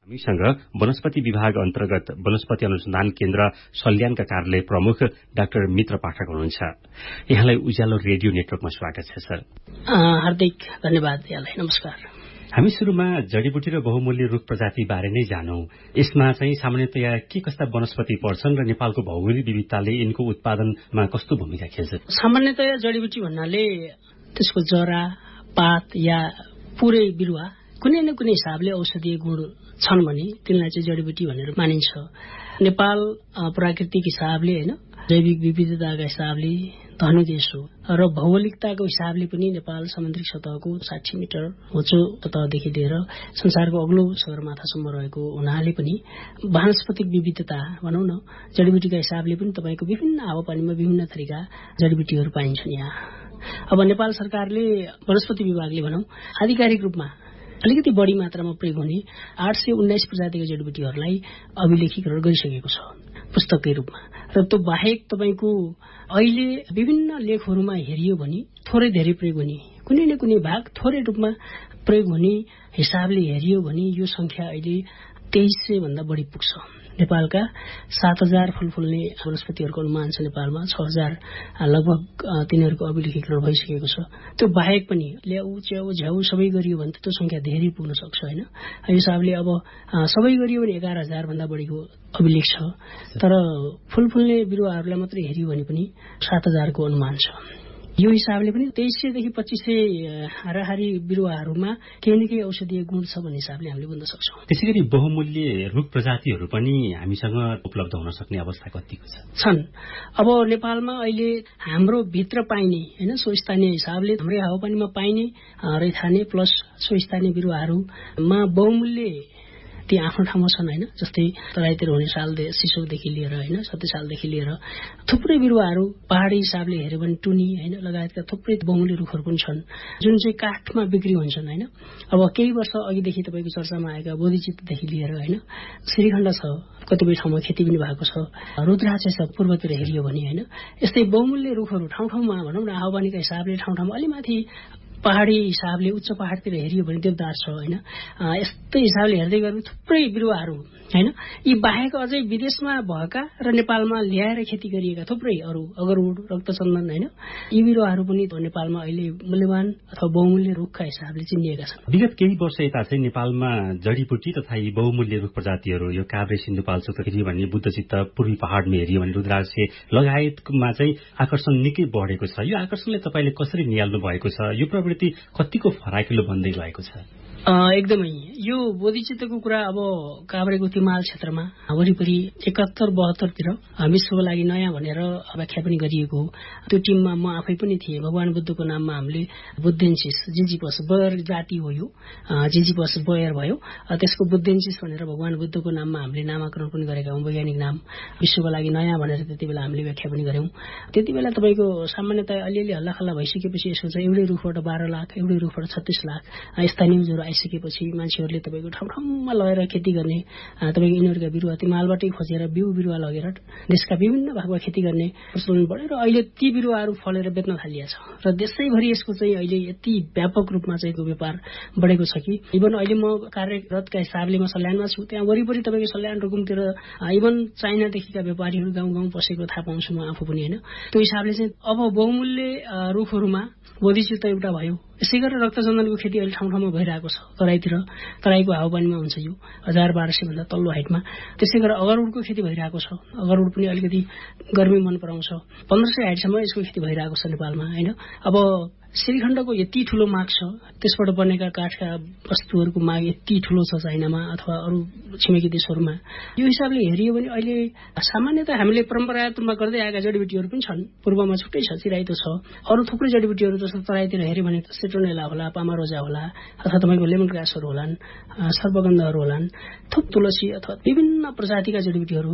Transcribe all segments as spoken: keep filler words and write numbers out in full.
हामीसँग वनस्पति विभाग अन्तर्गत वनस्पति अनुसन्धान केन्द्र सल्यानका कार्यालय प्रमुख डाक्टर मित्र पाठक हुनुहुन्छ। यहाँलाई उज्यालो रेडियो नेटवर्कमा स्वागत छ सर। हार्दिक धन्यवाद यहाँलाई। नमस्कार। हामी सुरुमा जडीबुटी र बहुमूल्य रुख प्रजाति बारे नै जानौं। यसमा चाहिँ सामान्यतया के कस्ता वनस्पति पर्छन् र नेपालको भौगोलिक विविधताले यिनको उत्पादनमा कस्तो भूमिका खेल्छ? सामान्यतया जडीबुटी भन्नाले त्यसको जरा, पात या पुरै बिरुवा कुनै न कुनै हिसाबले औषधीय गुण छन् भने तिनलाई चाहिँ जडीबुटी भनेर मानिन्छ। नेपाल प्राकृतिक हिसाबले हैन जैविक विविधताका हिसाबले धनी देश हो र भौगोलिकताको हिसाबले पनि नेपाल समुद्री सतहको साठी मिटर उच्चो सतहदेखि लिएर संसारको अग्लो सगरमाथासम्म रहेको हुनाले पनि वानस्पतिक विविधता भनौं न जडीबुटीका हिसाबले पनि तपाईको विभिन्न हावापानीमा विभिन्न थरीका जडीबुटीहरू पाइन्छन्। यहाँ अब नेपाल सरकारले वनस्पति विभागले भनौं आधिकारिक रूपमा अलिकति बढी मात्रामा प्रयोग हुने आठ सय उन्नाइस प्रजातिका जडीबुटीहरूलाई अभिलेखीकरण गरिसकेको छ पुस्तककै रूपमा। र त्यो बाहेक तपाईको अहिले विभिन्न लेखहरूमा हेरियो भने थोरै धेरै प्रयोग हुने कुनै न कुनै भाग थोरै रूपमा प्रयोग हुने हिसाबले हेरियो भने यो संख्या अहिले तेइस सय भन्दा बढी पुग्छ। नेपालका सात हजार फूल फुल्ने वनस्पतिहरूको अनुमान छ। नेपालमा छ हजार लगभग तिनीहरूको अभिलेखीकरण भइसकेको छ। त्यो बाहेक पनि ल्याउ च्याउ झ्याउ सबै गरियो भने त्यो संख्या धेरै पुग्न सक्छ हैन। यो हिसाबले अब सबै गरियो भने एघार हजार भन्दा बढीको अभिलेख छ। तर फूल फुल्ने बिरुवाहरूलाई मात्रै हेरियो भने पनि सात हजारको अनुमान छ। यो हिसाबले पनि तेइस सय देखि पच्चीस सय हाराहारी बिरुवाहरूमा केही न केही औषधीय गुण छ भन्ने हिसाबले हामीले बुझ्न सक्छौं। त्यसैगरी बहुमूल्य रुख प्रजातिहरू पनि हामीसँग उपलब्ध हुन सक्ने अवस्था कतिको छ? छन्। अब नेपालमा अहिले हाम्रो भित्र पाइने हैन सो स्थानीय हिसाबले हाम्रै हावापानीमा पाइने रैथाने प्लस सो स्थानीय बिरुवाहरूमा बहुमूल्य ती आफ्नो ठाउँमा छन् हैन। जस्तै तराईतिर हुने साल सिसौदेखि लिएर हैन सत्य सालदेखि लिएर थुप्रै बिरुवाहरू पहाडी हिसाबले हेर्यो भने टुनी हैन लगायतका थुप्रै बहुमूल्य रुखहरू पनि छन् जुन चाहिँ काठमा बिक्री हुन्छन् हैन। अब केही वर्ष अघिदेखि तपाईको चर्चामा आएका बोधिचित्तदेखि लिएर हैन श्रीखण्ड छ, कतिपय ठाउँमा खेती पनि भएको छ, रुद्राक्ष छ पूर्वतिर हेरियो भने हैन। यस्तै बहुमूल्य रुखहरू ठाउँ ठाउँमा भनौं न हावापानीका हिसाबले ठाउँ ठाउँमा अलि माथि पहाडी हिसाबले उच्च पहाडतिर हेरियो भने देवदार छ हैन। यस्तै हिसाबले हेर्दै गर्नु थुप्रै बिरुवाहरू हैन। यी बाहेक अझै विदेशमा भएका र नेपालमा ल्याएर खेती गरिएका थुप्रै अरू अगरवुड रक्तचन्दन हैन यी बिरुवाहरू पनि नेपालमा अहिले मूल्यवान अथवा बहुमूल्य रुखका हिसाबले चिनिएका छन्। विगत केही वर्ष यता चाहिँ नेपालमा जडीबुटी तथा यी बहुमूल्य रुख प्रजातिहरू यो काभ्रे सिन्धुपाल्चोक हेरियो भने बुद्धचित्त पूर्वी पहाडमा हेरियो भने रुद्राक्ष लगायतमा चाहिँ आकर्षण निकै बढेको छ। यो आकर्षणले तपाईले कसरी निहाल्नु भएको छ? यो प्रवृत्ति कतिको फराकिलो बन्दै गएको छ? एकदमै यो बोधिचित्तको कुरा अब काभ्रेको तिमाल क्षेत्रमा वरिपरि एकात्तर बहत्तरतिर विश्वको लागि नयाँ भनेर व्याख्या पनि गरिएको हो। त्यो टिममा म आफै पनि थिएँ। भगवान बुद्धको नाममा हामीले बुद्धेन्सिस जिन्जिपस बयर जाति हो यो जिन्जिपस बयर भयो। त्यसको बुद्धेन्सिस भनेर भगवान बुद्धको नाममा हामीले नामाकरण पनि गरेका हौं। वैज्ञानिक नाम विश्वको लागि नयाँ भनेर त्यति बेला हामीले व्याख्या पनि गर्यौं। त्यति बेला तपाईको सामान्यतया अलिअलि हल्लाखल्ला भइसकेपछि यसो चाहिँ एउटै रुखबाट बाह्र लाख एउटै रुखबाट छत्तीस लाख स्थानीय ज्वरो आइसकेपछि मान्छेहरूले तपाईँको ठाउँ ठाउँमा लगेर खेती गर्ने तपाईँको यिनीहरूका बिरुवा तिमालबाटै खोजेर बिउ बिरुवा लगेर देशका विभिन्न भागमा खेती गर्ने प्रचलन बढेर अहिले ती बिरुवाहरू फलेर बेच्न थालिएको छ र देशैभरि यसको चाहिँ अहिले यति व्यापक रूपमा चाहिँ को व्यापार बढेको छ कि इभन अहिले म कार्यरतका हिसाबले म सल्यानमा छु। त्यहाँ वरिपरि तपाईँको सल्यान रुकुमतिर इभन चाइनादेखिका व्यापारीहरू गाउँ गाउँ पसेको थाहा पाउँछु म आफू पनि हैन। त्यो हिसाबले चाहिँ अब बहुमूल्य रुखहरूमा बोधिचित्त एउटा भयो। यसै गरेर रक्तचन्दनको खेती अहिले ठाउँ ठाउँमा भइरहेको छ। तराईतिर तराईको हावापानीमा हुन्छ यो हजार बाह्र सय भन्दा तल्लो हाइटमा। त्यसै गरेर अगरवुडको खेती भइरहेको छ। अगरवुड पनि अलिकति गर्मी मन पराउँछ। पन्ध्र सय हाइटसम्म यसको खेती भइरहेको छ नेपालमा हैन। अब श्रीखण्डको यति ठूलो माग छ, त्यसबाट बनेका काठका वस्तुहरूको माग यति ठूलो छ चाइनामा अथवा अरू छिमेकी देशहरूमा। यो हिसाबले हेरियो भने अहिले सामान्यतः हामीले परम्परागत रूपमा गर्दै आएका जडीबुटीहरू पनि छन्। पूर्वमा छुट्टै छ, चिराइतो छ। अरू थुप्रै जडीबुटीहरू जस्तो तराईतिर हेर्यो भने सिट्रोनेला होला, पामारोजा होला अथवा तपाईँको लेमन ग्रासहरू होलान्, सर्पगन्धहरू होलान्, थुप तुलसी अथवा विभिन्न प्रजातिका जडीबुटीहरू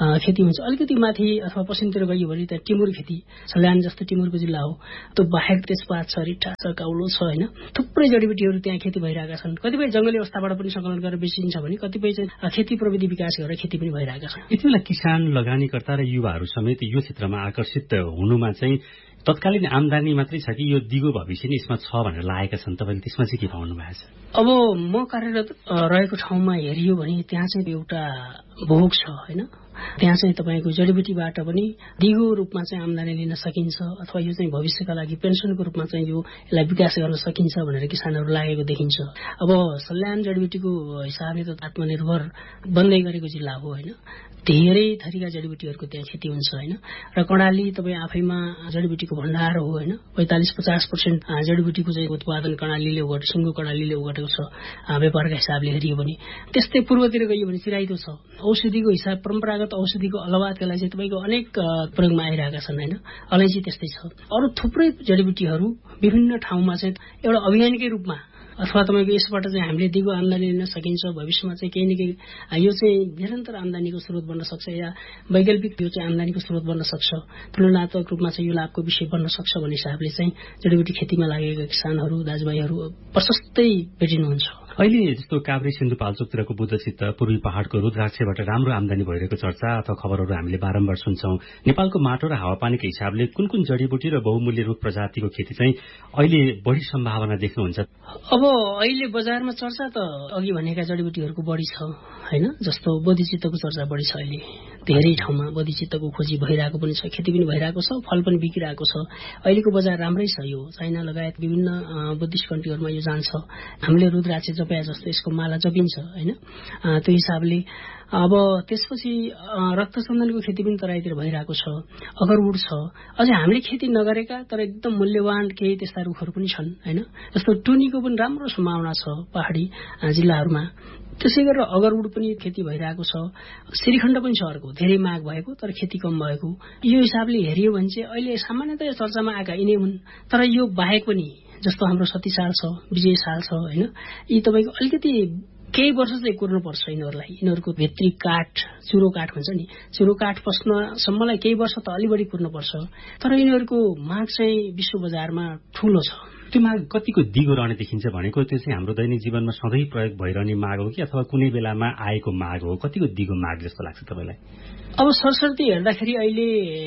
खेती हुन्छ। अलिकति माथि अथवा पश्चिमतिर गइयो भने त्यहाँ टिमुर खेती, सल्यान जस्तो टिमुरको जिल्ला हो, त्यो बाहेक तेजपात छ, रिट्ठा छ, काउलो छ होइन, थुप्रै जडीबुटीहरू त्यहाँ खेती भइरहेका छन्। कतिपय जंगली अवस्थाबाट पनि संकलन गरेर बेचिन्छ भने कतिपय चाहिँ खेती प्रविधि विकास गरेर खेती पनि भइरहेका छन्। यति बेला किसान, लगानीकर्ता र युवाहरू समेत यो क्षेत्रमा आकर्षित हुनुमा चाहिँ तत्कालीन आमदानी मात्रै छ कि यो दिगो भविष्य नै यसमा छ भनेर लागेका छन्? तपाईँले त्यसमा चाहिँ के पाउनु भएको छ? अब म कार्यरत रहेको ठाउँमा हेरियो भने त्यहाँ चाहिँ एउटा भोग छ होइन, त्यहाँ चाहिँ तपाईँको जडीबुटीबाट पनि दिगो रूपमा चाहिँ आमदानी लिन सकिन्छ अथवा यो चाहिँ भविष्यका लागि पेन्सनको रूपमा चाहिँ यो यसलाई विकास गर्न सकिन्छ भनेर किसानहरू लागेको देखिन्छ। अब सल्यान जडीबुटीको हिसाबले त आत्मनिर्भर बन्दै गरेको जिल्ला हो होइन, धेरै थरीका जडीबुटीहरूको त्यहाँ खेती हुन्छ होइन, र कर्णाली तपाईँ आफैमा जडीबुटीको भण्डार हो होइन, पैंतालिस पचास पर्सेन्ट जडीबुटीको चाहिँ उत्पादन कर्णालीले ओगटे सुङ्गु कर्णालीले ओगटेको छ व्यापारका हिसाबले हेरियो भने। त्यस्तै पूर्वतिर गइयो भने चिराइतो छ, औषधिको हिसाब परम्परागत औषधिको अलावा त्यसलाई चाहिँ तपाईँको अनेक प्रयोगमा आइरहेका छन् होइन, अलैँची त्यस्तै छ। अरू थुप्रै जडीबुटीहरू विभिन्न ठाउँमा चाहिँ एउटा अभियानकै रूपमा अथवा तपाईँको यसबाट चाहिँ हामीले दिगो आमदानी लिन सकिन्छ, भविष्यमा चाहिँ केही न केही यो चाहिँ निरन्तर आमदानीको स्रोत बन्न सक्छ या वैकल्पिक यो चाहिँ आमदानीको स्रोत बन्न सक्छ, तुलनात्मक रूपमा चाहिँ यो लाभको विषय बन्न सक्छ भन्ने हिसाबले चाहिँ जडीबुटी खेतीमा लागेका किसानहरू दाजुभाइहरू प्रशस्तै भेटिनुहुन्छ। अहिले जस्तो काभ्रे सिन्धुपाल्चोकतिरको बुद्धचित्त, पूर्वी पहाड़को रुद्राक्षबाट राम्रो आमदानी भइरहेको चर्चा अथवा खबरहरू हामीले बारम्बार सुन्छौं। नेपालको माटो र हावापानीको हिसाबले कुन कुन जडीबुटी र बहुमूल्य रुख प्रजातिको खेती चाहिँ अहिले बढी सम्भावना देख्नुहुन्छ? अब अहिले बजारमा चर्चा त अघि भनेका जडीबुटीहरूको बढी छ होइन, जस्तो बोधिचित्तको चर्चा बढी छ अहिले, धेरै ठाउँमा बोधिचित्तको खोजी भइरहेको पनि छ, खेती पनि भइरहेको छ, फल पनि बिकिरहेको छ। अहिलेको बजार राम्रै छ, यो चाइना लगायत विभिन्न बुद्धिस्ट कन्ट्रीहरूमा यो जान्छ। हामीले रुद्राक्ष जपया जस्तो यसको माला जपिन्छ होइन, त्यो हिसाबले। अब त्यसपछि रक्तचन्दनको खेती पनि तराईतिर भइरहेको छ, अगरवुड छ, अझै हामीले खेती नगरेका तर एकदम मूल्यवान केही त्यस्ता रुखहरू पनि छन् होइन, जस्तो टुनीको पनि राम्रो सम्भावना छ पहाडी जिल्लाहरूमा। त्यसै गरेर अगरवुड पनि खेती भइरहेको छ, श्रीखण्ड पनि छ अर्को, धेरै माग भएको तर खेती कम भएको। यो हिसाबले हेरियो भने चाहिँ अहिले सामान्यतया चर्चामा आएका यिनै हुन्, तर यो बाहेक पनि जस्तो हाम्रो सतीसाल छ, विजय साल छ होइन, यी तपाईँको अलिकति केही वर्ष चाहिँ कुर्नुपर्छ यिनीहरूलाई। यिनीहरूको भित्री काठ, चुरो काठ भन्छ नि, चुरो काठ पस्नसम्मलाई केही वर्ष त अलि बढी कुर्नुपर्छ, तर यिनीहरूको माग चाहिँ विश्व बजारमा ठूलो छ। त्यो माग कतिको दिगो रहने देखिन्छ भनेको त्यो चाहिँ हाम्रो दैनिक जीवनमा सधैँ प्रयोग भइरहने माग हो कि अथवा कुनै बेलामा आएको माग हो? कतिको दिगो माग जस्तो लाग्छ तपाईँलाई? अब सरसर्ती हेर्दाखेरि अहिले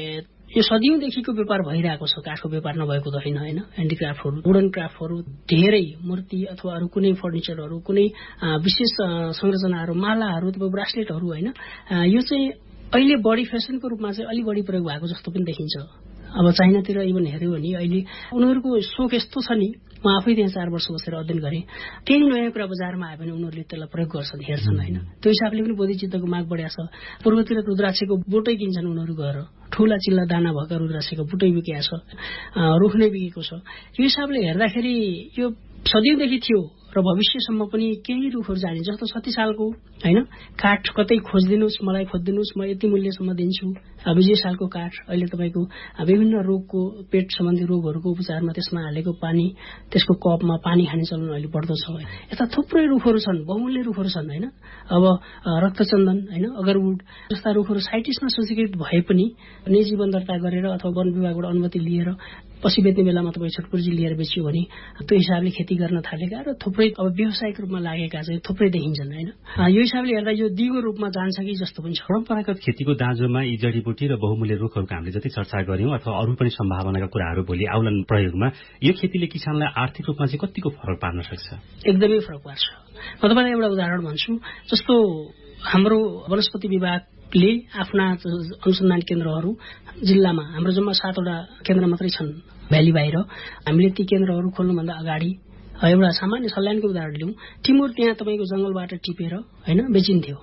यो सदियौंदेखिको व्यापार भइरहेको छ, काठको व्यापार नभएको त होइन होइन, ह्यान्डिक्राफ्टहरू, वुडन क्राफ्टहरू, धेरै मूर्ति अथवा अरू कुनै फर्निचरहरू, कुनै विशेष संरचनाहरू, मालाहरू, ब्रासलेटहरू होइन, यो चाहिँ अहिले बढी फेसनको रूपमा चाहिँ अलि बढी प्रयोग भएको जस्तो पनि देखिन्छ। अब चाइनातिर इभन हेऱ्यो भने अहिले उनीहरूको सोख यस्तो छ नि, म आफै त्यहाँ चार वर्ष बसेर अध्ययन गरेँ, केही नयाँ कुरा बजारमा आयो भने उनीहरूले त्यसलाई प्रयोग गर्छन्, हेर्छन् होइन, त्यो हिसाबले पनि बोधिचित्तको माग बढ्या छ। पूर्वतिर रुद्राक्षको बोटै किन्छन् उनीहरू गएर, ठूला चिल्ला दाना भएका रुद्राक्षको बुटै बिकेको छ, रुख नै बिकेको छ। यो हिसाबले हेर्दाखेरि यो सदियौंदेखि थियो र भविष्यसम्म पनि केही रुखहरू जाने, जस्तो सतीसालको होइन, काठ कतै खोजिदिनुहोस्, मलाई खोजिदिनुहोस्, म यति मूल्यसम्म दिन्छु। विजय सालको काठ अहिले तपाईँको विभिन्न रोगको, पेट सम्बन्धी रोगहरूको उपचारमा त्यसमा हालेको पानी, त्यसको कपमा पानी खाने चलन अहिले बढ्दो छ। यता थुप्रै रुखहरू छन्, बहुमूल्य रुखहरू छन् होइन। अब रक्तचन्दन होइन, अगरवुड जस्ता रुखहरू साइटिसमा सूचीकृत भए पनि निजी वन दर्ता गरेर अथवा वन विभागबाट अनुमति लिएर पछि बेच्ने बेलामा तपाईँ छोटपुर्जी लिएर बेच्यो भने त्यो हिसाबले खेती गर्न थालेका र थुप्रै अब व्यावसायिक रूपमा लागेका चाहिँ थुप्रै देखिन्छन् होइन। यो हिसाबले हेर्दा यो दिगो रूपमा जान्छ कि जस्तो पनि छ। परम्परागत खेतीको दाँजोमा यी जडीबुटी र बहुमूल्य रुखहरूको हामीले जति चर्चा गर्यौं अथवा अरू पनि सम्भावनाका कुराहरू भोलि आउलान् प्रयोगमा, यो खेतीले किसानलाई आर्थिक रूपमा चाहिँ कतिको फरक पार्न सक्छ? एकदमै फरक पार्छ। म तपाईँलाई एउटा उदाहरण भन्छु, जस्तो हाम्रो वनस्पति विभागले आफ्ना अनुसन्धान केन्द्रहरू जिल्लामा, हाम्रो जम्मा सातवटा केन्द्र मात्रै छन् भ्याली बाहिर, हामीले ती केन्द्रहरू खोल्नुभन्दा अगाडि एउटा सामान्य सल्यानको उदाहरण लिउँ, टिमुर त्यहाँ तपाईँको जंगलबाट टिपेर होइन बेचिन्थ्यो,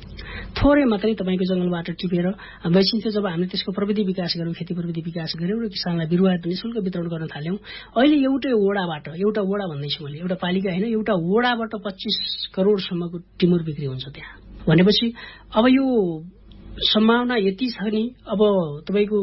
थोरै मात्रै तपाईँको जंगलबाट टिपेर बेचिन्थ्यो। जब हामीले त्यसको प्रविधि विकास गर्यौं, खेती प्रविधि विकास गर्यौं र किसानलाई बिरुवा निःशुल्क वितरण गर्न थाल्यौं, अहिले एउटै वडाबाट, एउटा वडा भन्दैछु मैले, एउटा पालिका होइन, एउटा वडाबाट पच्चीस करोडसम्मको टिमुर बिक्री हुन्छ त्यहाँ। भनेपछि अब यो सम्भावना यति छ नि, अब तपाईँको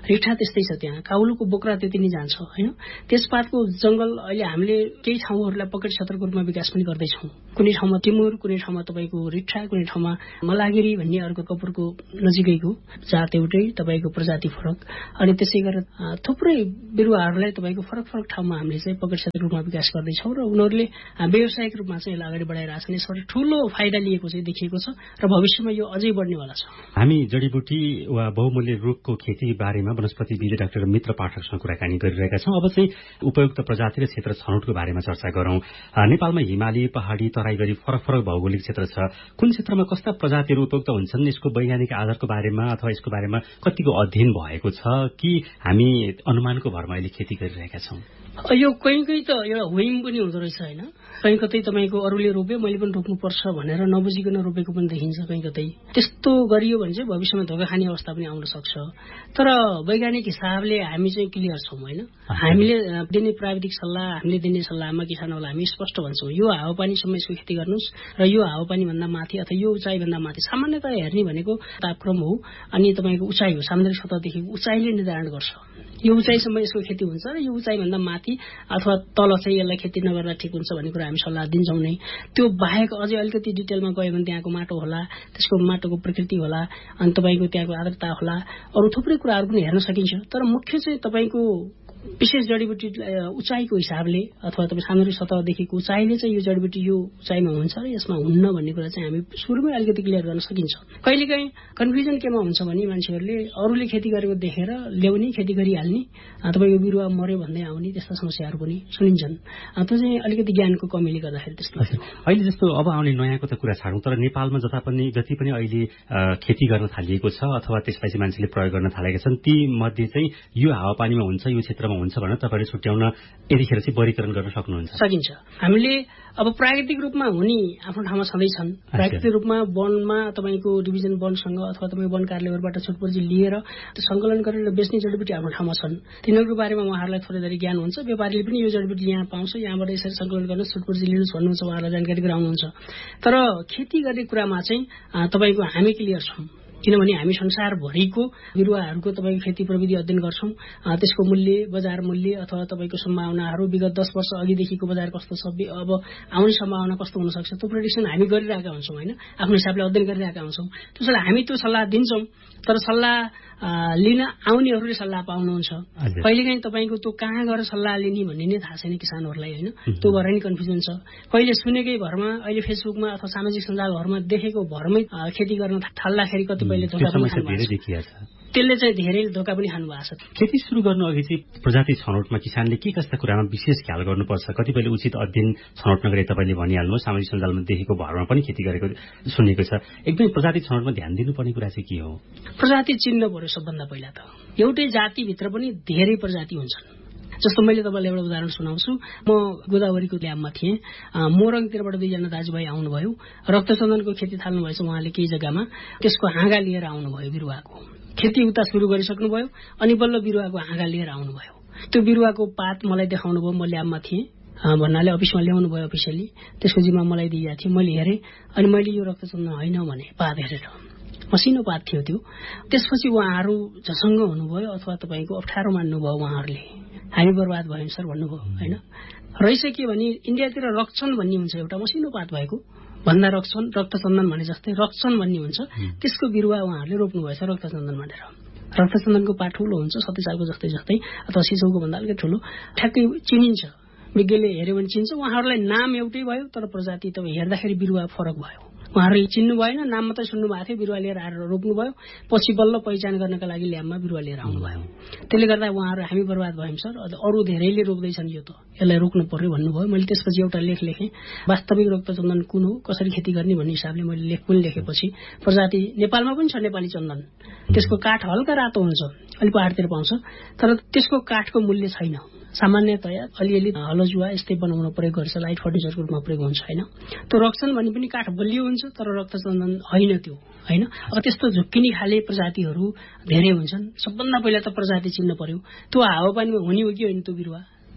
रिठा त्यस्तै छ, त्यहाँ काउलुको बोक्रा त्यति नै जान्छ होइन। तेजपातको जंगल अहिले हामीले केही ठाउँहरूलाई पकेट क्षेत्रको रूपमा विकास पनि गर्दैछौँ। कुनै ठाउँमा टिमुर, कुनै ठाउँमा तपाईँको रिठा, कुनै ठाउँमा मलागिरी भन्ने अर्को कपुरको नजिकैको जात एउटै, तपाईँको प्रजाति फरक। अनि त्यसै गरेर थुप्रै बिरुवाहरूलाई तपाईँको फरक फरक ठाउँमा हामीले चाहिँ पकेट क्षेत्रको रूपमा विकास गर्दैछौँ र उनीहरूले व्यावसायिक रूपमा चाहिँ यसलाई अगाडि बढाइरहेको छन्। यसबाट ठूलो फाइदा लिएको चाहिँ देखिएको छ र भविष्यमा यो अझै बढ्नेवाला छ। हामी जडीबुटी वा बहुमूल्य रुखको खेती बारेमा वनस्पतिविद डाक्टर मित्र पाठकसँग कुराकानी गरिरहेका छौँ। अब चाहिँ उपयुक्त प्रजाति र क्षेत्र छनौटको बारेमा चर्चा गरौँ। नेपालमा हिमाली, पहाडी, तराई गरी फरक फरक भौगोलिक क्षेत्र छ। कुन क्षेत्रमा कस्ता प्रजातिहरू उपयुक्त हुन्छन्, यसको वैज्ञानिक आधारको बारेमा अथवा यसको बारेमा कतिको अध्ययन भएको छ कि हामी अनुमानको भरमा अहिले खेती गरिरहेका छौँ? यो कहीँ कहीँ त एउटा हुइम पनि हुँदो रहेछ होइन। कहीँ कतै तपाईँको अरूले रोप्यो मैले पनि रोप्नुपर्छ भनेर नबुझिकन रोपेको पनि देखिन्छ कहीँ कतै। त्यस्तो गरियो भने चाहिँ भविष्यमा धोका खाने अवस्था पनि आउन सक्छ। तर वैज्ञानिक हिसाबले हामी चाहिँ क्लियर छौँ होइन। हामीले दिने प्राविधिक सल्लाह, हामीले दिने सल्लाहमा किसानहरूलाई हामी स्पष्ट भन्छौँ यो हावापानीसम्म यसको खेती गर्नुहोस् र यो हावापानीभन्दा माथि अथवा यो उचाइभन्दा माथि। सामान्यतया हेर्ने भनेको तापक्रम हो अनि तपाईँको उचाइ हो, सामुद्रिक सतहदेखि उचाइले निर्धारण गर्छ यो उचाइसम्म यसको खेती हुन्छ र यो उचाइभन्दा माथि अथवा तल चाहिँ यसलाई खेती नगर्दा ठिक हुन्छ भन्ने कुरा हामी सल्लाह दिन्छौँ नै। त्यो बाहेक अझै अलिकति डिटेलमा गयो भने त्यहाँको माटो होला, त्यसको माटोको प्रकृति होला, अनि तपाईँको त्यहाँको आर्द्रता होला, अरू थुप्रै कुराहरू पनि हेर्न सकिन्छ। तर मुख्य चाहिँ तपाईँको विशेष जडीबुटी उचाइको हिसाबले अथवा तपाईँ सामुद्रिक सतहदेखिको उचाइले चाहिँ यो जडीबुटी यो उचाइमा हुन्छ र यसमा हुन्न भन्ने कुरा चाहिँ हामी सुरुमै अलिकति क्लियर गर्न सकिन्छ। कहिलेकाहीँ कन्फ्युजन केमा हुन्छ भने मान्छेहरूले अरूले खेती गरेको देखेर ल्याउने, खेती गरिहाल्ने, तपाईँको बिरुवा मर्यो भन्दै आउने त्यस्ता समस्याहरू पनि सुनिन्छन्। त्यो चाहिँ अलिकति ज्ञानको कमीले गर्दाखेरि त्यस्तो। अहिले जस्तो अब आउने नयाँको त कुरा छाडौँ, तर नेपालमा जता पनि जति पनि अहिले खेती गर्न थालिएको छ अथवा त्यसपछि मान्छेले प्रयोग गर्न थालेका छन् ती मध्ये चाहिँ यो हावापानीमा हुन्छ, यो क्षेत्रमा हुन्छ भनेर तपाईँले छुट्याउन यतिखेर चाहिँ वर्गीकरण गर्न सक्नुहुन्छ? सकिन्छ। हामीले अब प्राकृतिक रूपमा हुने आफ्नो ठाउँमा छँदैछन्। प्राकृतिक रूपमा वनमा तपाईँको डिभिजन वनसँग अथवा तपाईँ वन कार्यालयबाट छुटपुर्जी लिएर त्यो सङ्कलन गरेर बेच्ने जडीबुटी आफ्नो ठाउँमा छन्। तिनीहरूको बारेमा उहाँहरूलाई थोरै थोरै ज्ञान हुन्छ। व्यापारीले पनि यो जडीबुटी यहाँ पाउँछ, यहाँबाट यसरी सङ्कलन गर्न छुटपुर्जी लिनुहोस् भन्नुहुन्छ, उहाँहरूलाई जानकारी गराउनुहुन्छ। तर खेती गर्ने कुरामा चाहिँ तपाईँको हामी क्लियर छौँ, किनभने हामी संसारभरिको बिरुवाहरूको तपाईँको खेती प्रविधि अध्ययन गर्छौँ। त्यसको मूल्य, बजार मूल्य अथवा तपाईँको सम्भावनाहरू विगत दस वर्ष अघिदेखिको बजार कस्तो छ, अब आउने सम्भावना कस्तो हुन सक्छ, त्यो प्रेडिक्सन हामी गरिरहेका हुन्छौँ होइन, आफ्नो हिसाबले अध्ययन गरिरहेका हुन्छौँ। त्यसैले हामी त्यो सल्लाह दिन्छौँ। तर सल्लाह लिन आउनेहरूले सल्लाह पाउनुहुन्छ। कहिलेकाहीँ तपाईँको त्यो कहाँ गएर सल्लाह लिने भन्ने नै थाहा छैन किसानहरूलाई होइन। त्यो भएर नि कन्फ्युजन छ। कहिले सुनेकै भरमा, अहिले फेसबुकमा अथवा सामाजिक सञ्जालहरूमा देखेको भरमै खेती गर्न थाल्दाखेरि कतिपयले धोका पनि खानु भएको छ। त्यसले चाहिँ धेरै धोका पनि खानु भएको छ। खेती सुरु गर्नु अघि चाहिँ प्रजाति छनौटमा किसानले के कस्ता कुरामा विशेष ख्याल गर्नुपर्छ? कतिपयले उचित अध्ययन छनौट नगरे तपाईँले भनिहाल्नु, सामाजिक सञ्जालमा देखेको भरमा पनि खेती गरेको सुनेको छ। एकदमै प्रजाति छनौटमा ध्यान दिनुपर्ने कुरा चाहिँ के हो? प्रजाति चिन्न पर्यो सबभन्दा पहिला त। एउटै जातिभित्र पनि धेरै प्रजाति हुन्छन्। जस्तो मैले तपाईँलाई एउटा उदाहरण सुनाउँछु। म गोदावरीको ल्याबमा थिएँ। मोरङतिरबाट दुईजना दाजुभाइ आउनुभयो, रक्तचन्दनको खेती थाल्नु भएछ उहाँले केही जग्गामा। त्यसको हाँगा लिएर आउनुभयो बिरुवाको। खेती उता सुरु गरिसक्नुभयो अनि बल्ल बिरुवाको हाँगा लिएर आउनुभयो। त्यो बिरुवाको पात मलाई देखाउनु भयो, म ल्याबमा थिएँ भन्नाले अफिसमा ल्याउनु भयो अफिसियली। त्यसको जिम्मा मलाई दिइएको थियो, मैले हेरेँ अनि मैले यो रक्तचन्दन होइन भने पात हेरेर मसिनो पात थियो त्यो। त्यसपछि उहाँहरू झसङ्ग हुनुभयो अथवा तपाईँको अप्ठ्यारो मान्नुभयो उहाँहरूले। हामी बर्बाद भयौँ सर भन्नुभयो होइन। रहेछ के भने इन्डियातिर रक्छन भन्ने हुन्छ, एउटा मसिनो पात भएको भन्दा रक्छन, रक्तचन्दन भने जस्तै रक्छन भन्ने हुन्छ, त्यसको बिरुवा उहाँहरूले रोप्नु भएछ रक्तचन्दन भनेर। रक्तचन्दनको पात ठुलो हुन्छ, सतीसालको जस्तै जस्तै अथवा सिसौको भन्दा अलिकति ठुलो, ठ्याक्कै चिनिन्छ, विज्ञले हेऱ्यो भने चिन्छ। उहाँहरूलाई नाम एउटै भयो तर प्रजाति तपाईँ हेर्दाखेरि बिरुवा फरक भयो। उहाँहरूले चिन्नु भएन, नाम मात्रै सुन्नु भएको थियो, बिरुवा लिएर आएर रोप्नुभयो। पछि बल्ल पहिचान गर्नका लागि ल्याबमा बिरुवा लिएर आउनुभयो। त्यसले गर्दा उहाँहरू हामी बर्बाद भयौँ सर, अरू धेरैले रोप्दैछन् यो त, यसलाई रोक्नु पर्यो भन्नुभयो। मैले त्यसपछि एउटा लेख लेखेँ, वास्तविक रक्तचन्दन कुन हो, कसरी खेती गर्ने भन्ने हिसाबले मैले लेख पनि लेखेपछि प्रजाति नेपालमा पनि छ नेपाली चन्दन। त्यसको काठ हल्का रातो हुन्छ, अलि पहाडतिर पाउँछ, तर त्यसको काठको मूल्य छैन। सामान्यतया अलिअलि हलजुवा यस्तै बनाउन प्रयोग गर्छ, लाइट फर्निचरको रूपमा प्रयोग हुन्छ होइन। त्यो रक्छन भने पनि काठ बलियो हुन्छ तर रक्तचन्दन होइन त्यो होइन। अब त्यस्तो झुक्किने खाले प्रजातिहरू धेरै हुन्छन्। सबभन्दा पहिला त प्रजाति चिन्न पर्यो। त्यो हावापानीमा हुने हो कि होइन त्यो बिरुवा,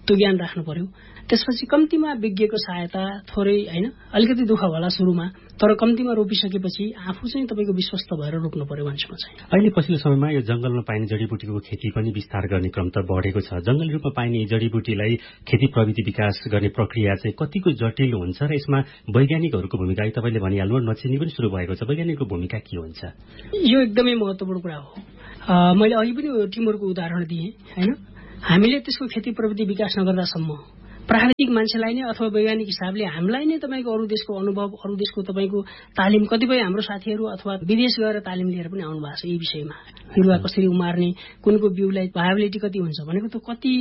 त्यो ज्ञान राख्नु पर्यो। त्यसपछि कम्तीमा विज्ञको सहायता थोरै होइन अलिकति दुःख होला सुरुमा, तर कम्तीमा रोपिसकेपछि आफू चाहिँ तपाईँको विश्वस्त भएर रोप्नु पर्यो भन्छु म चाहिँ। अहिले पछिल्लो समयमा यो जंगलमा पाइने जडीबुटीको खेती पनि विस्तार गर्ने क्रम त बढेको छ। जंगली रूपमा पाइने जडीबुटीलाई खेती प्रविधि विकास गर्ने प्रक्रिया चाहिँ कतिको जटिल हुन्छ र यसमा वैज्ञानिकहरूको भूमिका तपाईँले भनिहाल्नु नचिनी पनि सुरु भएको छ, वैज्ञानिकको भूमिका के हुन्छ? यो एकदमै महत्त्वपूर्ण कुरा हो। मैले अघि पनि टिमुरको उदाहरण दिएँ होइन। हामीले त्यसको खेती प्रविधि विकास नगर्दासम्म प्राविधिक मान्छेलाई नै अथवा वैज्ञानिक हिसाबले हामीलाई नै तपाईँको अरू देशको अनुभव, अरू देशको तपाईँको तालिम, कतिपय हाम्रो साथीहरू अथवा विदेश गएर तालिम लिएर पनि आउनु भएको छ यही विषयमा। बिरुवा कसरी उमार्ने, कुनको बिउलाई भाइबिलिटी कति हुन्छ भनेको त कति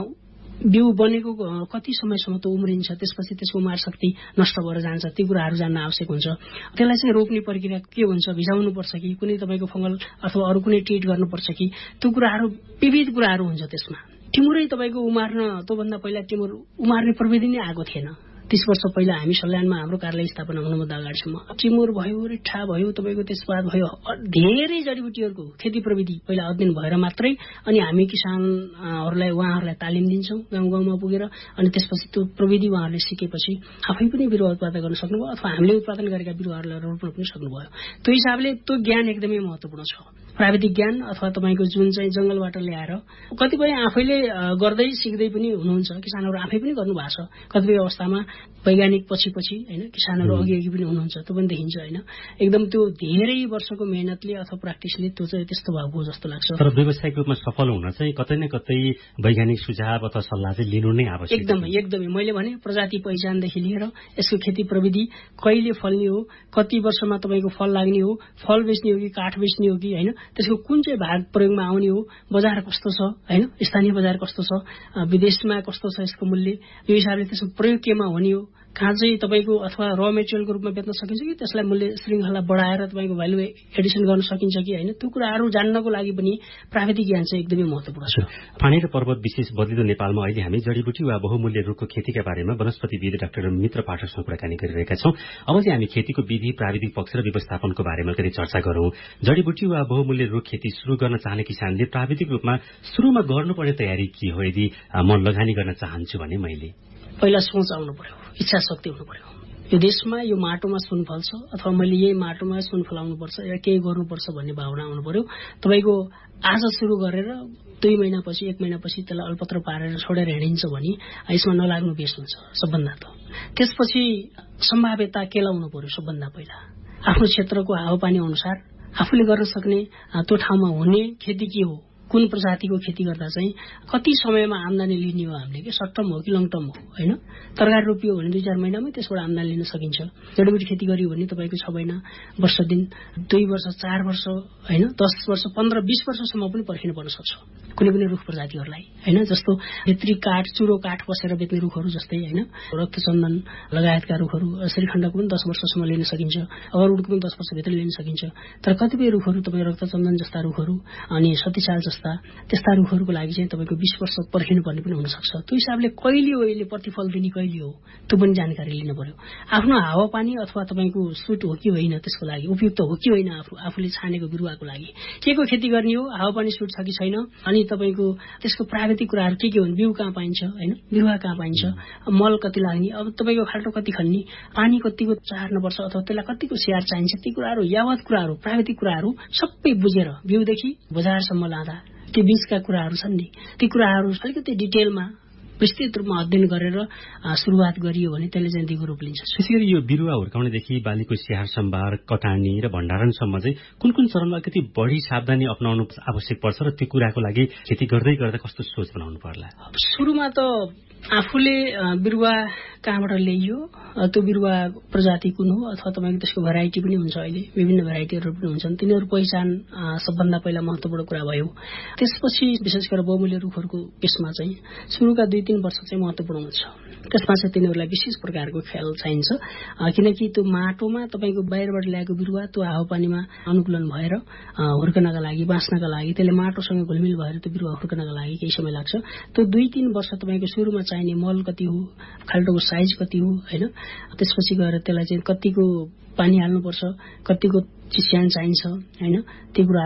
बिउ बनेको कति समयसम्म त उम्रिन्छ, त्यसपछि त्यसको उमार शक्ति नष्ट भएर जान्छ, ती कुराहरू जान्न आवश्यक हुन्छ। त्यसलाई चाहिँ रोप्ने प्रक्रिया के हुन्छ, भिजाउनु पर्छ कि कुनै तपाईँको फङ्गल अथवा अरू कुनै ट्रिट गर्नुपर्छ कि, त्यो कुराहरू विविध कुराहरू हुन्छ त्यसमा। टिमुरै तपाईँको उमार्न त्योभन्दा पहिला टिमुर उमार्ने प्रविधि नै आएको थिएन। तीस वर्ष पहिला हामी सल्यानमा हाम्रो कार्यालय स्थापना हुनुभन्दा अगाडिसम्म टिमुर भयो, रिठा भयो, तपाईँको त्यसबाद भयो धेरै जडीबुटीहरूको खेती प्रविधि पहिला अध्ययन भएर मात्रै अनि हामी किसानहरूलाई उहाँहरूलाई तालिम दिन्छौँ गाउँ गाउँमा पुगेर, अनि त्यसपछि त्यो प्रविधि उहाँहरूले सिकेपछि आफै पनि बिरुवा उत्पादन गर्न सक्नुभयो अथवा हामीले उत्पादन गरेका बिरुवाहरूलाई रोप्न पनि सक्नुभयो। त्यो हिसाबले त्यो ज्ञान एकदमै महत्त्वपूर्ण छ। प्राविधिक ज्ञान अथवा तपाईँको जुन चाहिँ जंगलबाट ल्याएर कतिपय आफैले गर्दै सिक्दै पनि हुनुहुन्छ, किसानहरू आफै पनि गर्नुभएको छ। कतिपय अवस्थामा वैज्ञानिक पछि पछि होइन किसानहरू अघि अघि पनि हुनुहुन्छ, त्यो पनि देखिन्छ होइन। एकदम त्यो धेरै वर्षको मेहनतले अथवा प्र्याक्टिसले त्यो चाहिँ त्यस्तो भएको जस्तो लाग्छ। तर व्यावसायिक रूपमा सफल हुन चाहिँ कतै न कतै वैज्ञानिक सुझाव अथवा सल्लाह चाहिँ लिनु नै आवश्यक। एकदमै एकदमै मैले भने प्रजाति पहिचानदेखि लिएर यसको खेती प्रविधि कहिले फल्ने हो, कति वर्षमा तपाईँको फल लाग्ने हो, फल बेच्ने हो कि काठ बेच्ने हो कि होइन, त्यसको कुन चाहिँ भाग प्रयोगमा आउने हो, बजार कस्तो छ होइन, स्थानीय बजार कस्तो छ, विदेशमा कस्तो छ यसको मूल्य, यो हिसाबले त्यसको प्रयोग केमा हुने हो, कहाँ चाहिँ तपाईँको अथवा र मेटेरियलको रूपमा बेच्न सकिन्छ कि त्यसलाई मूल्य श्रृङ्खला बढाएर तपाईँको भ्यालु एडिसन गर्न सकिन्छ कि होइन, त्यो कुराहरू जान्नको लागि पनि प्राविधिक ज्ञान चाहिँ एकदमै महत्त्वपूर्ण छ। पानी र पर्वत विशेष बदलिँदो नेपालमा अहिले हामी जडीबुटी वा बहुमूल्य रुखको खेतीका बारेमा वनस्पतिविद डाक्टर मित्र पाठकसँग कुराकानी गरिरहेका छौं। अब चाहिँ हामी खेतीको विधि, प्राविधिक पक्ष र व्यवस्थापनको बारेमा कति चर्चा गरौं। जडीबुटी वा बहुमूल्य रुख खेती शुरू गर्न चाहने किसानले प्राविधिक रूपमा शुरूमा गर्नुपर्ने तयारी के हो यदि म लगानी गर्न चाहन्छु भने? मैले पहिला सोच आउनु पर्यो, इच्छा शक्ति हुनु पर्यो। यो देशमा यो माटोमा सुन फल्छ अथवा मैले यही माटोमा सुन फलाउनुपर्छ या केही गर्नुपर्छ भन्ने भावना आउनु पर्यो। तपाईँको आज सुरु गरेर दुई महिनापछि एक महिनापछि त्यसलाई अल्पत्र पारेर छोडेर हिँडिन्छ भने यसमा नलाग्नु बेस हुन्छ सबभन्दा त। त्यसपछि सम्भाव्यता केलाउनु पर्यो सबभन्दा पहिला। आफ्नो क्षेत्रको हावापानी अनुसार आफूले गर्न सक्ने त्यो ठाउँमा हुने खेती के हो, कुन प्रजातिको खेती गर्दा चाहिँ कति समयमा आम्दानी लिने हो, हामीले के सर्ट टर्म हो कि लङ टर्म हो होइन। तरकारी रोपियो भने दुई चार महिनामै त्यसबाट आम्दानी लिन सकिन्छ। जडीबुटी खेती गरियो भने तपाईँको छ महिना, वर्ष दिन, दुई वर्ष, चार वर्ष होइन, दस वर्ष, पन्ध्र बिस वर्षसम्म पनि पर्खिनु पर्न सक्छ कुनै कुनै रुख प्रजातिहरूलाई होइन। जस्तो भित्री काठ, चुरो काठ बसेर बेच्ने रुखहरू जस्तै होइन, रक्तचन्दन लगायतका रुखहरू श्रीखण्डको पनि दस वर्षसम्म लिन सकिन्छ, अगरवुडको पनि दस वर्षभित्र लिन सकिन्छ। तर कतिपय रुखहरू तपाईँ रक्तचन्दन जस्ता रुखहरू अनि सतीसाल जस्ता त्यस्ता रुखहरूको लागि चाहिँ तपाईँको बीस वर्ष पर्खिनु पर्ने पनि हुनसक्छ। त्यो हिसाबले कहिले हो यसले प्रतिफल दिने, कहिले हो त्यो पनि जानकारी लिनु पर्यो। आफ्नो हावापानी अथवा तपाईँको सुट हो कि होइन, त्यसको लागि उपयुक्त हो कि होइन, आफू आफूले छानेको बिरुवाको लागि के को खेती गर्ने हो, हावापानी सुट छ कि छैन, अनि तपाईँको त्यसको प्राविधिक कुराहरू के के हुन्, बिउ कहाँ पाइन्छ होइन, बिरुवा कहाँ पाइन्छ, मल कति लाग्ने, अब तपाईँको खाल्टो कति खन्ने, पानी कतिको चार्नुपर्छ अथवा त्यसलाई कतिको स्याहार चाहिन्छ, ती कुराहरू यावत कुराहरू प्राविधिक कुराहरू सबै बुझेर बिउदेखि बजारसम्म लाँदा ती बीचका कुराहरू छन् नि, ती कुराहरू अलिकति डिटेलमा विस्तृत रूपमा अध्ययन गरेर सुरुवात गरियो भने त्यसले चाहिँ दिगो रूप लिन्छ। त्यसैगरी यो बिरुवा हुर्काउनेदेखि बालीको स्याहार सम्भार, कटानी र भण्डारणसम्म चाहिँ कुन कुन चरणमा कति बढी सावधानी अपनाउनु आवश्यक पर्छ र त्यो कुराको लागि खेती गर्दै गर्दा कस्तो सोच बनाउनु पर्ला? सुरुमा त आफूले बिरुवा कहाँबाट ल्याइयो, त्यो बिरुवा प्रजाति कुन हो अथवा तपाईँको त्यसको भेराइटी पनि हुन्छ, अहिले विभिन्न भेराइटीहरू पनि हुन्छन्, तिनीहरू पहिचान सबभन्दा पहिला महत्त्वपूर्ण कुरा भयो। त्यसपछि विशेष गरेर बहुमूल्य रुखहरूको केसमा चाहिँ सुरुका दुई तीन वर्ष चाहिँ महत्त्वपूर्ण हुन्छ। त्यसमा चाहिँ तिनीहरूलाई विशेष प्रकारको ख्याल चाहिन्छ, किनकि त्यो माटोमा तपाईँको बाहिरबाट ल्याएको बिरुवा त्यो हावापानीमा अनुकूलन भएर हुर्कनका लागि, बाँच्नका लागि, त्यसले माटोसँग घुलमिल भएर त्यो बिरुवा हुर्कनका लागि केही समय लाग्छ। त्यो दुई तीन वर्ष तपाईँको सुरुमा चाहिने मल कति हो, खाल्टोको साइज कति हो होइन, त्यसपछि गएर त्यसलाई चाहिँ कतिको पानी हाल्नुपर्छ, कतिको चिस्यान चाहिन्छ होइन, ती कुराहरू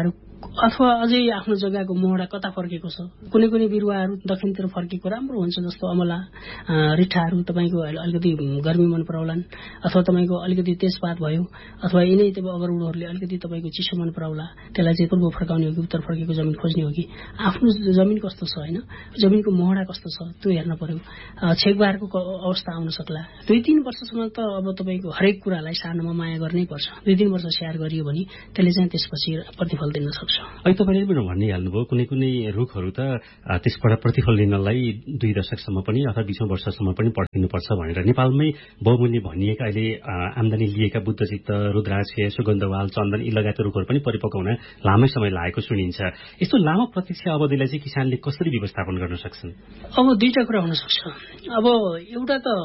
अथवा अझै आफ्नो जग्गाको मोहडा कता फर्केको छ। कुनै कुनै बिरुवाहरू दक्षिणतिर फर्केको राम्रो हुन्छ, जस्तो अमला रिठाहरू तपाईँको अलिकति गर्मी मन पराउलान्, अथवा तपाईँको अलिकति तेजपात भयो, अथवा यिनै अगरउडहरूले अलिकति तपाईँको चिसो मन पराउला, त्यसलाई चाहिँ पूर्व फर्काउने हो कि उत्तर फर्केको जमिन खोज्ने हो कि आफ्नो जमिन कस्तो छ होइन, जमिनको मोहडा कस्तो छ त्यो हेर्न पर्यो। छेकबारको अवस्था आउन सक्ला। दुई तीन वर्षसम्म त अब तपाईँको हरेक कुरालाई सानोमा माया गर्नै पर्छ। दुई तीन वर्ष स्याहार गरियो भने त्यसले चाहिँ त्यसपछि प्रतिफल दिन सक्छ। अहिले तपाईँले पनि भनिहाल्नुभयो कुनै कुनै रुखहरू त त्यसबाट प्रतिफल लिनलाई दुई दशकसम्म पनि अथवा बिसौँ वर्षसम्म पनि पर्खिनुपर्छ भनेर नेपालमै बहुमूल्य भनिएका अहिले आमदानी लिएका बुद्धचित्त, रुद्राक्ष, सुगन्धवाल, चन्दन यी लगायत रुखहरू पनि परिपक्व हुन लामै समय लागेको सुनिन्छ। यस्तो लामो प्रतीक्षा अवधिलाई चाहिँ किसानले कसरी व्यवस्थापन गर्न सक्छन्? अब दुईटा कुरा हुन सक्छ। अब एउटा त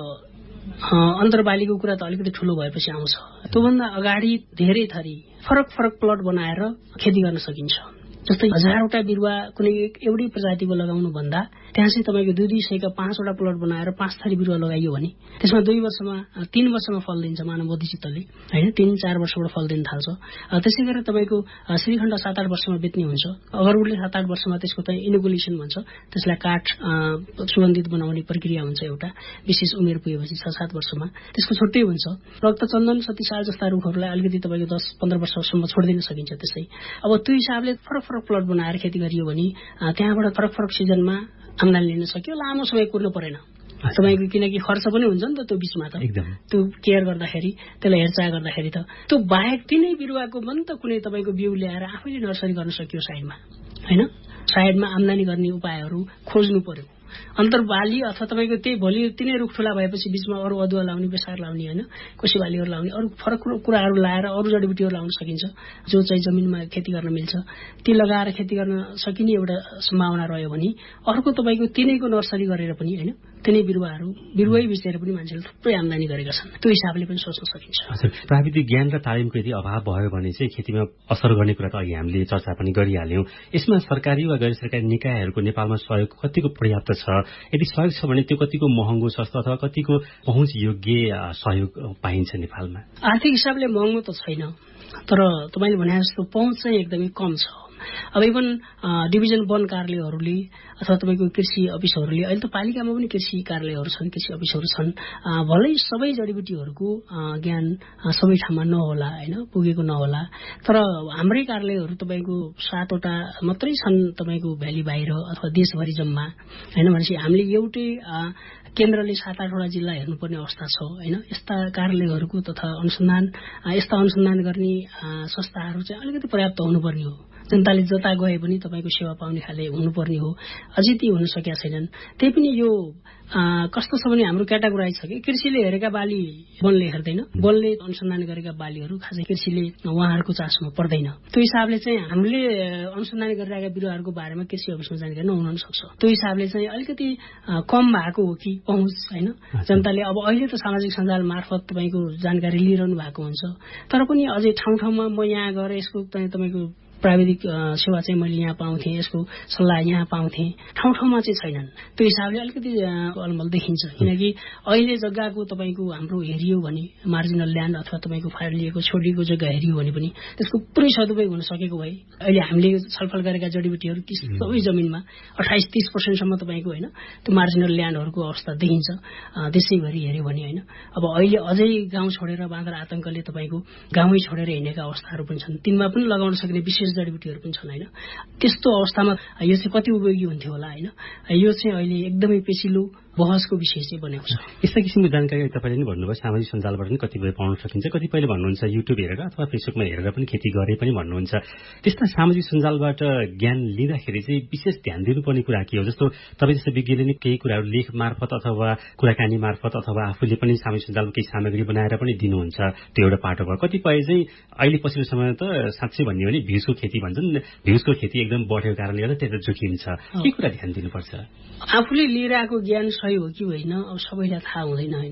अन्तर्बालीको कुरा त अलिकति ठुलो भएपछि आउँछ। त्योभन्दा अगाडि धेरै थरी फरक फरक प्लट बनाएर खेती गर्न सकिन्छ। जस्तै हजारवटा बिरुवा कुनै एउटै प्रजातिको लगाउनु भन्दा त्यहाँ चाहिँ तपाईँको दुई दुई सयका पाँचवटा प्लट बनाएर पाँच थरी बिरुवा लगाइयो भने त्यसमा दुई वर्षमा तीन वर्षमा फल दिन्छ मानव बोधिचित्तले होइन, तीन चार वर्षबाट फल दिन थाल्छ। त्यसै गरेर तपाईँको श्रीखण्ड सात आठ वर्षमा बेच्ने हुन्छ। अगरउडले सात आठ वर्षमा त्यसको चाहिँ इनोकुलेसन भन्छ, त्यसलाई काठ सुगन्धित बनाउने प्रक्रिया हुन्छ एउटा विशेष उमेर पुगेपछि छ सात वर्षमा त्यसको छुट्टै हुन्छ। रक्तचन्दन, सतीसाल जस्ता रुखहरूलाई अलिकति तपाईँको दस पन्ध्र वर्षसम्म छोडिदिन सकिन्छ। त्यसै अब त्यो हिसाबले फरक फरक प्लट बनाएर खेती गरियो भने त्यहाँबाट फरक फरक सिजनमा आम्दानी लिन सक्यो। लामो समय कुर्नु परेन तपाईँको, किनकि खर्च पनि हुन्छ नि त त्यो बिचमा त, त्यो केयर गर्दाखेरि त्यसलाई हेरचाह गर्दाखेरि त। त्यो बाहेक तिनै बिरुवाको पनि त कुनै तपाईँको बिउ ल्याएर आफैले नर्सरी गर्न सकियो साइडमा होइन। साइडमा आम्दानी गर्ने उपायहरू खोज्नु पर्यो। अन्तर्बाली अथवा तपाईँको त्यही भोलि तिनै रुख ठुला भएपछि बिचमा अरू अदुवा लाउने, बेसार लाउने होइन, कोसी बालीहरू लाउने, अरू फरक कुराहरू लाएर अरू जडीबुटीहरू लाउन सकिन्छ जो चाहिँ जमिनमा खेती गर्न मिल्छ। ती लगाएर खेती गर्न सकिने एउटा सम्भावना रह्यो भने अर्को तपाईँको तिनैको नर्सरी गरेर पनि होइन, तिनै बिरुवाहरू बिरुवै बेचेर पनि मान्छेले थुप्रै आम्दानी गरेका छन्। त्यो हिसाबले पनि सोच्न सकिन्छ। हजुर, प्राविधिक ज्ञान र तालिमको यदि अभाव भयो भने चाहिँ खेतीमा असर गर्ने कुरा त अघि हामीले चर्चा पनि गरिहाल्यौँ। यसमा सरकारी वा गैर सरकारी निकायहरूको नेपालमा सहयोग कतिको पर्याप्त छ? यदि सहयोग छ भने त्यो कतिको महँगो, सस्तो अथवा कतिको पहुँच योग्य सहयोग पाइन्छ नेपालमा? आर्थिक हिसाबले महँगो त छैन, तर तपाईँले भने जस्तो पहुँच चाहिँ एकदमै कम छ। अब इभन डिभिजन वन कार्यालयहरूले अथवा तपाईँको कृषि अफिसहरूले, अहिले त पालिकामा पनि कृषि कार्यालयहरू छन्, कृषि अफिसहरू छन्, भलै सबै जडीबुटीहरूको ज्ञान सबै ठाउँमा नहोला होइन, पुगेको नहोला। तर हाम्रै कार्यालयहरू तपाईँको सातवटा मात्रै छन् तपाईँको भ्याली बाहिर अथवा देशभरि जम्मा होइन। भनेपछि हामीले एउटै केन्द्रले सात आठवटा जिल्ला हेर्नुपर्ने अवस्था छ होइन। यस्ता कार्यालयहरूको तथा अनुसन्धान यस्ता अनुसन्धान गर्ने संस्थाहरू चाहिँ अलिकति पर्याप्त हुनुपर्ने हो। जनताले जता गए पनि तपाईँको सेवा पाउने खाले हुनुपर्ने हो। अझै ती हुन सकेका छैनन्। त्यही पनि यो कस्तो छ भने हाम्रो क्याटेगोराइज छ कि कृषिले हेरेका बाली वनले हेर्दैन, वनले अनुसन्धान गरेका बालीहरू खासै कृषिले उहाँहरूको चासोमा पर्दैन। त्यो हिसाबले चाहिँ हामीले अनुसन्धान गरिरहेका बिरुवाहरूको बारेमा कृषि अफिसमा जानकारी नहुन सक्छ। त्यो हिसाबले चाहिँ अलिकति कम भएको हो कि पहुँच होइन। जनताले अब अहिले त सामाजिक सञ्जाल मार्फत तपाईँको जानकारी लिइरहनु भएको हुन्छ, तर पनि अझै ठाउँ ठाउँमा म यहाँ गएर यसको तपाईँको प्राविधिक सेवा चाहिँ मैले यहाँ पाउँथेँ, यसको सल्लाह यहाँ पाउँथेँ, ठाउँ ठाउँमा चाहिँ छैनन्। त्यो हिसाबले अलिकति अलमल देखिन्छ। किनकि अहिले जग्गाको तपाईँको हाम्रो हेरियो भने मार्जिनल ल्यान्ड अथवा तपाईँको फाइलिएको छोडिएको जग्गा हेरियो भने पनि त्यसको पुरै सदुपयोग हुन सकेको भए अहिले हामीले छलफल गरेका जडीबुटीहरू कि सबै जमिनमा अठाइस तीस पर्सेन्टसम्म तपाईँको होइन त्यो मार्जिनल ल्यान्डहरूको अवस्था देखिन्छ देशैभरि हेऱ्यो भने होइन। अब अहिले अझै गाउँ छोडेर बाँदर आतंकले तपाईँको गाउँै छोडेर हिँडेका अवस्थाहरू पनि छन्, तिनमा पनि लगाउन सक्ने विशेष जडीबुटीहरू पनि छन् होइन। त्यस्तो अवस्थामा यो चाहिँ कति उपयोगी हुन्थ्यो होला होइन। यो चाहिँ अहिले एकदमै पेचिलो बहसको विषय चाहिँ बनाउँछ। यस्ता किसिमको जानकारी तपाईँले पनि भन्नुभयो सामाजिक सञ्जालबाट पनि कतिपय पाउन सकिन्छ, कतिपयले भन्नुहुन्छ युट्युब हेरेर अथवा फेसबुकमा हेरेर पनि खेती गरे पनि भन्नुहुन्छ। त्यस्ता सामाजिक सञ्जालबाट ज्ञान लिँदाखेरि चाहिँ विशेष ध्यान दिनुपर्ने कुरा के हो? जस्तो तपाईँ जस्तो विज्ञले नै केही कुराहरू लेख मार्फत अथवा कुराकानी मार्फत अथवा आफूले पनि सामाजिक सञ्जालको केही सामग्री बनाएर पनि दिनुहुन्छ, त्यो एउटा पाटो भयो। कतिपय चाहिँ अहिले पछिल्लो समयमा त साँच्चै भन्यो भने भ्युजको खेती भन्छन्, भ्युजको खेती एकदम बढेको कारणले गर्दा त्यसको जोखिम छ। के कुरा ध्यान दिनुपर्छ? आफूले लिइरहेको ज्ञान सही हो कि होइन अब सबैलाई थाहा हुँदैन होइन।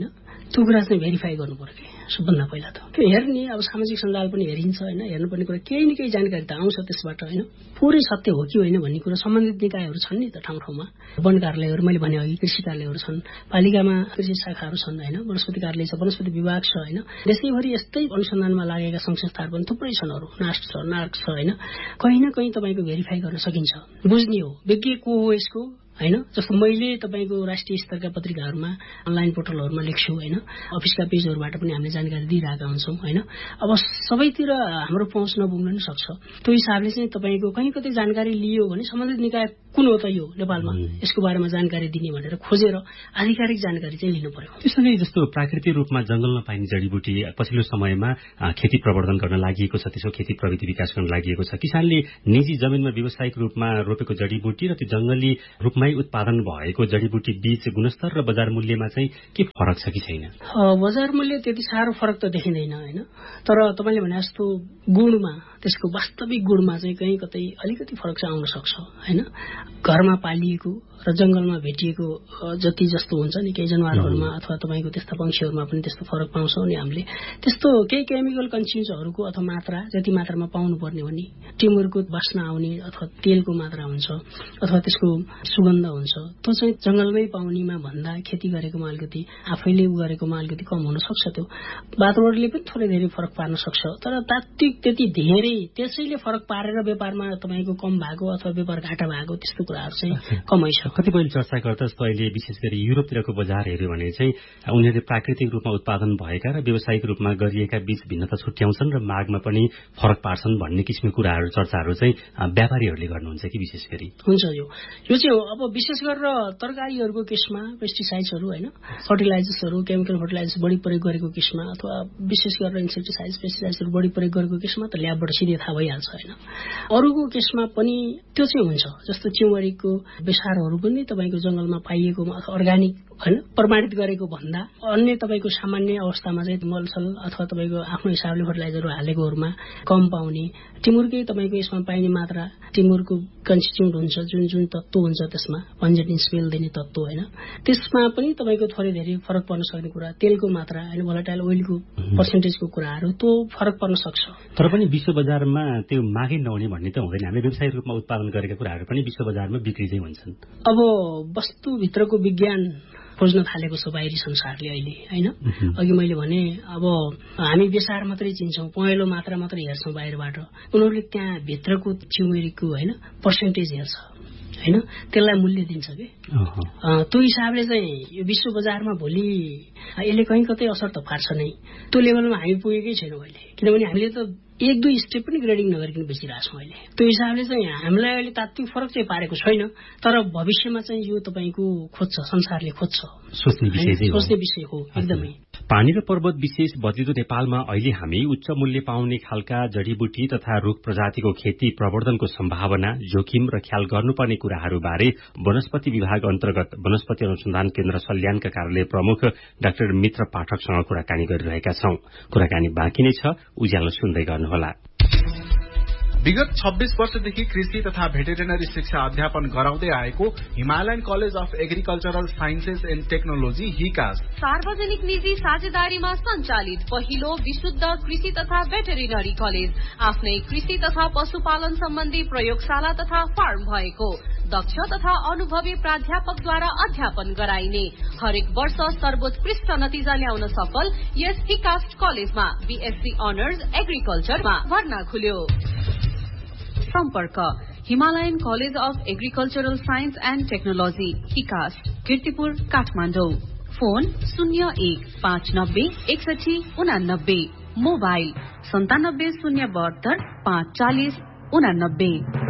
त्यो कुरा चाहिँ भेरिफाई गर्नु पर्यो कि सबभन्दा पहिला त त्यो हेर्ने अब सामाजिक सञ्जाल पनि हेरिन्छ होइन हेर्नुपर्ने कुरा केही न केही जानकारी त आउँछ त्यसबाट होइन पुरै सत्य हो कि होइन भन्ने कुरा सम्बन्धित निकायहरू छन् नि त ठाउँ ठाउँमा वन कार्यालयहरू मैले भने अघि कृषि कार्यालयहरू छन् पालिकामा कृषि शाखाहरू छन् होइन वनस्पति कार्यालय छ वनस्पति विभाग छ होइन देशैभरि यस्तै अनुसन्धानमा लागेका सङ्घ संस्थाहरू पनि थुप्रै छन् अरू नास्ट छ नार्क छ होइन कहीँ न कहीँ तपाईँको भेरिफाई गर्न सकिन्छ बुझ्ने हो विज्ञ को हो यसको होइन जस्तो मैले तपाईँको राष्ट्रिय स्तरका पत्रिकाहरूमा अनलाइन पोर्टलहरूमा लेख्छु होइन अफिसका पेजहरूबाट पनि हामीले जानकारी दिइरहेका हुन्छौँ होइन अब सबैतिर हाम्रो पहुँच नपुग्न पनि सक्छ त्यो हिसाबले चाहिँ तपाईँको कहीँ कतै जानकारी लियो भने सम्बन्धित निकाय कुन हो त यो नेपालमा यसको बारेमा जानकारी दिने भनेर खोजेर आधिकारिक जानकारी चाहिँ लिनु पर्यो त्यसैले जस्तो प्राकृतिक रूपमा जंगलमा पाइने जडीबुटी पछिल्लो समयमा खेती प्रवर्धन गर्न लागि छ त्यसो खेती प्रविधि विकास गर्न लागि छ किसानले निजी जमिनमा व्यावसायिक रूपमा रोपेको जडीबुटी र त्यो जंगली रूपमै उत्पादन भएको जडीबुटी बीच गुणस्तर र बजार मूल्यमा चाहिँ के फरक छ कि छैन बजार मूल्य त्यति साह्रो फरक त देखिँदैन होइन तर तपाईँले भने जस्तो गुणमा त्यसको वास्तविक गुणमा चाहिँ कहीँ कतै अलिकति फरक चाहिँ आउन सक्छ होइन घरमा पालिएको र जंगलमा भेटिएको जति जस्तो हुन्छ नि केही जनावरहरूमा अथवा तपाईँको त्यस्ता पंक्षीहरूमा पनि त्यस्तो फरक पाउँछौँ नि हामीले त्यस्तो केही केमिकल कन्ज्युम्सहरूको अथवा मात्रा जति मात्रामा पाउनु पर्ने हो नि टिमुरको बास्ना आउने अथवा तेलको मात्रा हुन्छ अथवा त्यसको सुगन्ध हुन्छ त्यो चाहिँ जंगलमै पाउनेमा भन्दा खेती गरेकोमा अलिकति आफैले गरेकोमा अलिकति कम हुन सक्छ त्यो वातावरणले पनि थोरै धेरै फरक पार्न सक्छ तर तात्विक त्यति धेरै त्यसैले फरक पारेर व्यापारमा तपाईँको कम भएको अथवा व्यापार घाटा भएको त्यस्तो कुराहरू चाहिँ कमै छ कतिपय चर्चा गर्दा जस्तो अहिले विशेष गरी युरोपतिरको बजार हेर्यो भने चाहिँ उनीहरूले प्राकृतिक रूपमा उत्पादन भएका र व्यावसायिक रूपमा गरिएका बीच भिन्नता छुट्याउँछन् र मागमा पनि फरक पार्छन् भन्ने किसिमको कुराहरू चर्चाहरू चाहिँ व्यापारीहरूले गर्नुहुन्छ कि विशेष गरी हुन्छ यो यो चाहिँ अब विशेष गरेर तरकारीहरूको केसमा पेस्टिसाइड्सहरू होइन फर्टिलाइजर्सहरू केमिकल फर्टिलाइजर्स बढी प्रयोग गरेको केसमा अथवा विशेष गरेर इन्सेक्टिसाइड्स पेस्टिसाइड्सहरू बढी प्रयोग गरेको केसमा त ल्याबबाट सिधै थाहा भइहाल्छ होइन अरूको केसमा पनि त्यो चाहिँ हुन्छ जस्तो चिउमरीको बेसारहरू पनि तपाईँको जंगलमा पाइएको अथवा अर्ग्यानिक होइन प्रमाणित गरेको भन्दा अन्य तपाईँको सामान्य अवस्थामा चाहिँ मलसल अथवा तपाईँको आफ्नो हिसाबले फर्टिलाइजरहरू हालेकोहरूमा कम पाउने टिमुरकै तपाईँको यसमा पाइने मात्रा टिमुरको कन्स्टिट्युट हुन्छ जुन जुन तत्त्व हुन्छ त्यसमा पन्जेटिन स्मेल दिने तत्त्व होइन त्यसमा पनि तपाईँको थोरै धेरै फरक पर्न सक्ने कुरा तेलको मात्रा होइन भोलाटाइल ओइलको पर्सेन्टेजको कुराहरू त्यो फरक पर्न सक्छ तर पनि विश्व बजारमा त्यो मागै नहुने भन्ने त हुँदैन हामीले व्यावसायिक रूपमा उत्पादन गरेका कुराहरू पनि विश्व बजारमा बिक्री चाहिँ हुन्छन् अब वस्तुभित्रको विज्ञान खोज्न थालेको छ बाहिरी संसारले अहिले होइन अघि मैले भने अब हामी बेसार मात्रै चिन्छौँ पहेँलो मात्रा मात्रै हेर्छौँ बाहिरबाट उनीहरूले त्यहाँ भित्रको चिउमेरीको होइन पर्सेन्टेज हेर्छ होइन त्यसलाई मूल्य दिन्छ कि त्यो हिसाबले चाहिँ यो विश्व बजारमा भोलि यसले कहीँ कतै असर त पार्छ नै त्यो लेभलमा हामी पुगेकै छैनौँ अहिले किनभने हामीले त एक दुई स्टेप पनि ग्रेडिङ नगरिकन बेचिरहेको छौँ अहिले त्यो हिसाबले चाहिँ हामीलाई अहिले तात्विक फरक चाहिँ पारेको छैन तर भविष्यमा चाहिँ यो तपाईँको खोज्छ संसारले खोज्छ सोच्ने विषय सोच्ने विषय हो एकदमै पानी र पर्वत विशेष बद्लिदो नेपालमा अहिले हामी उच्च मूल्य पाउने खालका जडीबुटी तथा रूख प्रजातिको खेती प्रवर्धनको सम्भावना जोखिम र ख्याल गर्नुपर्ने कुराहरूबारे वनस्पति विभाग अन्तर्गत वनस्पति अनुसन्धान केन्द्र सल्यानका कार्यालय प्रमुख डाक्टर मित्र पाठकसँग कुराकानी गरिरहेका छौं कुराकानी बाँकी नै छ उज्यालो सुन्दै गर्नुहोला। विगत छब्बीस वर्षदेखि कृषि तथा भेटेरिनरी शिक्षा अध्यापन गराउँदै आएको Himalayan college of agricultural sciences and technology हिकास सार्वजनिक निजी साझेदारीमा सञ्चालित पहिलो विशुद्ध कृषि तथा भेटेरिनरी कलेज आफ्नै कृषि तथा पशुपालन सम्बन्धी प्रयोगशाला तथा फार्म भएको दक्ष तथा अनुभवी प्राध्यापकद्वारा अध्यापन गराइने हरेक वर्ष सर्वोत्कृष्ट नतिजा ल्याउन सफल यस हिकास्ट कलेजमा बीएससी अनर्स एग्रिकल्चरमा भर्ना खुल्यो। सम्पर्क Himalayan college of agricultural science and technology हिकास्ट Kirtipur Kathmandu phone शून्य एक पाँच नब्बे एकसठी उनानब्बे मोबाइल सन्तानब्बे शून्य बहत्तर पाँच चालिस उनानब्बे।